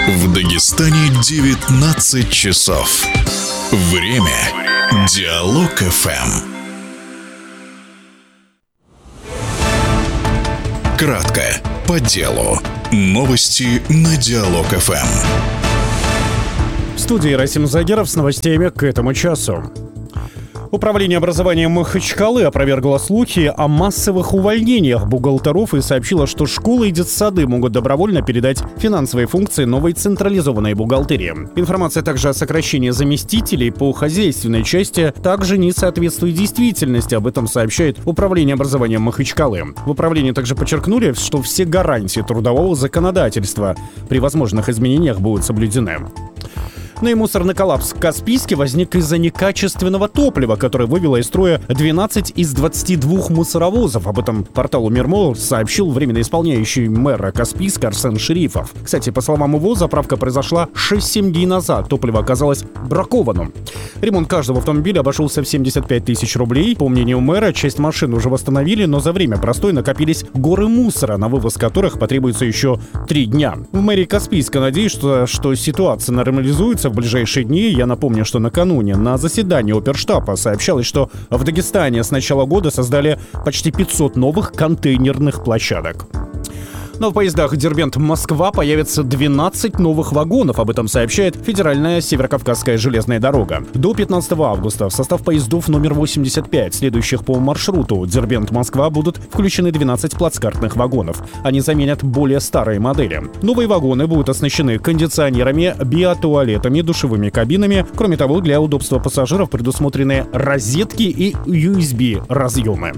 В Дагестане 19 часов. Время Диалог ФМ. Кратко, по делу. Новости на Диалог ФМ. В студии Расим Загеров с новостями к этому часу. Управление образования Махачкалы опровергло слухи о массовых увольнениях бухгалтеров и сообщило, что школы и детсады могут добровольно передать финансовые функции новой централизованной бухгалтерии. Информация также о сокращении заместителей по хозяйственной части также не соответствует действительности. Об этом сообщает Управление образования Махачкалы. В управлении также подчеркнули, что все гарантии трудового законодательства при возможных изменениях будут соблюдены. Ну и мусорный коллапс в Каспийске возник из-за некачественного топлива, которое вывело из строя 12 из 22 мусоровозов. Об этом порталу Мирмол сообщил временно исполняющий мэра Каспийска Арсен Шерифов. Кстати, по словам его, заправка произошла 6-7 дней назад. Топливо оказалось бракованным. Ремонт каждого автомобиля обошелся в 75 тысяч рублей. По мнению мэра, часть машин уже восстановили, но за время простоя накопились горы мусора, на вывоз которых потребуется еще 3 дня. В мэрии Каспийска надеются, что ситуация нормализуется в ближайшие дни. Я напомню, что накануне на заседании оперштаба сообщалось, что в Дагестане с начала года создали почти 500 новых контейнерных площадок. Но в поездах Дербент-Москва появится 12 новых вагонов. Об этом сообщает Федеральная Северокавказская железная дорога. До 15 августа в состав поездов номер 85, следующих по маршруту Дербент-Москва, будут включены 12 плацкартных вагонов. Они заменят более старые модели. Новые вагоны будут оснащены кондиционерами, биотуалетами, душевыми кабинами. Кроме того, для удобства пассажиров предусмотрены розетки и USB-разъемы.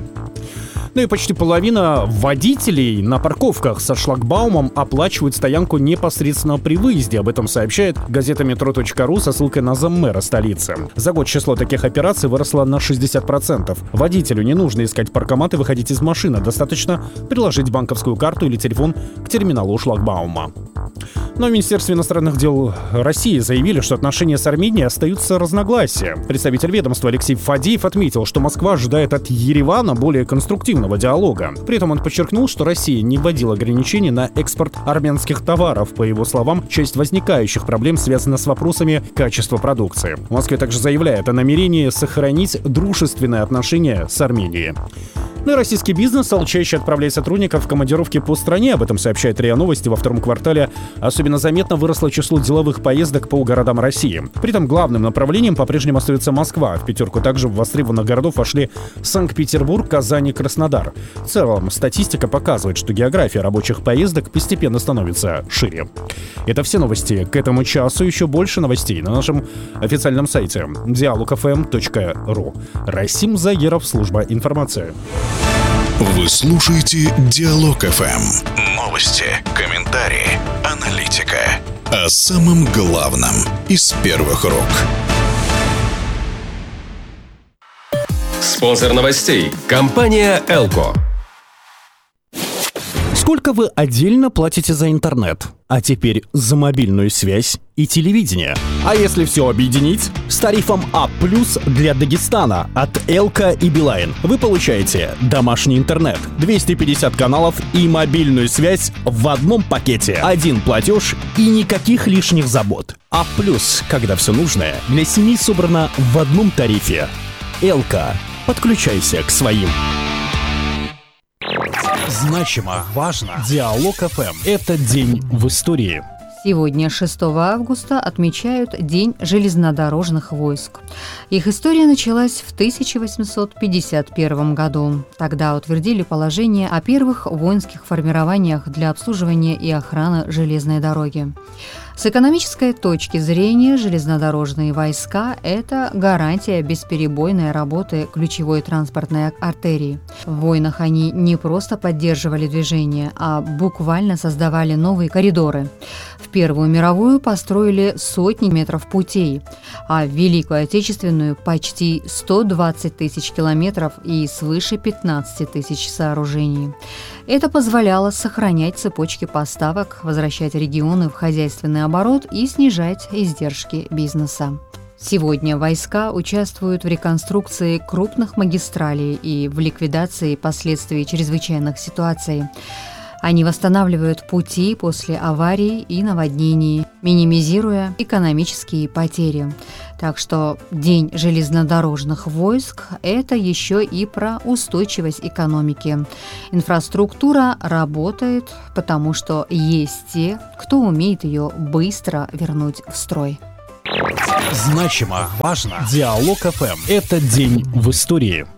Ну и почти половина водителей на парковках со шлагбаумом оплачивают стоянку непосредственно при выезде. Об этом сообщает газета metro.ru со ссылкой на заммэра столицы. За год число таких операций выросло на 60%. Водителю не нужно искать паркомат и выходить из машины. Достаточно приложить банковскую карту или телефон к терминалу шлагбаума. Но в Министерстве иностранных дел России заявили, что отношения с Арменией остаются разногласия. Представитель ведомства Алексей Фадеев отметил, что Москва ожидает от Еревана более конструктивного диалога. При этом он подчеркнул, что Россия не вводила ограничений на экспорт армянских товаров. По его словам, часть возникающих проблем связана с вопросами качества продукции. В Москве также заявляет о намерении сохранить дружественные отношения с Арменией. Ну и российский бизнес стал чаще отправлять сотрудников в командировки по стране. Об этом сообщает РИА Новости. Во втором квартале особенно заметно выросло число деловых поездок по городам России. При этом главным направлением по-прежнему остается Москва. В пятерку также востребованных городов вошли Санкт-Петербург, Казань и Краснодар. В целом, статистика показывает, что география рабочих поездок постепенно становится шире. Это все новости к этому часу. Еще больше новостей на нашем официальном сайте dialogfm.ru. Расим Загеров, служба информации. Вы слушаете Диалог ФМ. Новости, комментарии, аналитика. О самом главном из первых рук. Спонсор новостей – компания «Элко». Сколько вы отдельно платите за интернет? А теперь за мобильную связь и телевидение. А если все объединить? С тарифом А+ для Дагестана от Элко и Билайн вы получаете домашний интернет, 250 каналов и мобильную связь в одном пакете. Один платеж и никаких лишних забот. А+, когда все нужное для семьи собрано в одном тарифе. Элко. Подключайся к своим. Значимо, важно. Диалог ФМ. Это день в истории. Сегодня, 6 августа, отмечают День железнодорожных войск. Их история началась в 1851 году. Тогда утвердили положение о первых воинских формированиях для обслуживания и охраны железной дороги. С экономической точки зрения железнодорожные войска – это гарантия бесперебойной работы ключевой транспортной артерии. В войнах они не просто поддерживали движение, а буквально создавали новые коридоры. В Первую мировую построили сотни метров путей, а в Великую Отечественную – почти 120 тысяч километров и свыше 15 тысяч сооружений. Это позволяло сохранять цепочки поставок, возвращать регионы в хозяйственный оборот и снижать издержки бизнеса. Сегодня войска участвуют в реконструкции крупных магистралей и в ликвидации последствий чрезвычайных ситуаций. Они восстанавливают пути после аварий и наводнений, минимизируя экономические потери. Так что День железнодорожных войск – это еще и про устойчивость экономики. Инфраструктура работает, потому что есть те, кто умеет ее быстро вернуть в строй. Значимо, важно. Диалог ФМ. Это день в истории.